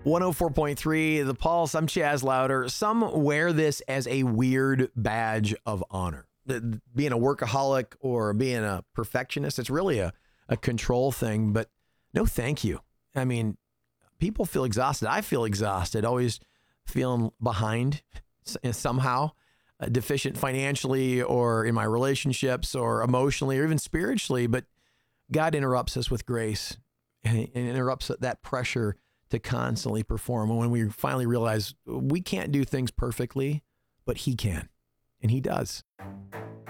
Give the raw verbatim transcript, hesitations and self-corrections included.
one oh four point three, The Pulse. I'm Chaz Louder. Some wear this as a weird badge of honor. Being a workaholic or being a perfectionist, it's really a, a control thing, but no thank you. I mean, people feel exhausted. I feel exhausted, always feeling behind somehow, uh, deficient financially or in my relationships or emotionally or even spiritually, but God interrupts us with grace and, and interrupts that pressure to constantly perform. And when we finally realize we can't do things perfectly, but he can, and he does.